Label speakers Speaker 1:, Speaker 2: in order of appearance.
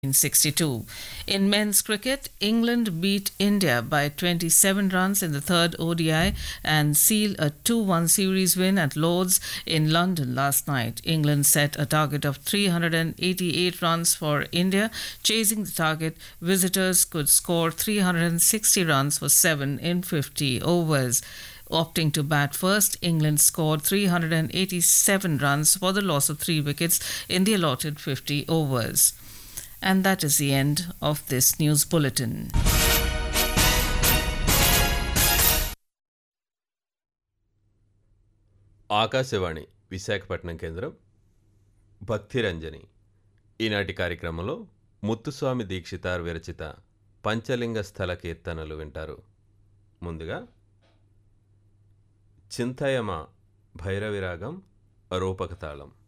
Speaker 1: 1962. In men's cricket, England beat India by 27 runs in the third ODI and sealed a 2-1 series win at Lord's in London last night. England set a target of 388 runs for India. Chasing the target, visitors could score 360 runs for 7 in 50 overs. Opting to bat first, England scored 387 runs for the loss of 3 wickets in the allotted 50 overs. And that is the end of this news bulletin.
Speaker 2: Akashvani Visakhapatnam కేంద్రం భక్తిరంజని ఈనాటి కార్యక్రమంలో ముత్తుస్వామి దీక్షితార్ విరచిత పంచలింగ స్థల కీర్తనలు వింటారు. ముందుగా చింతయమ భైరవిరాగం రూపకతాళం.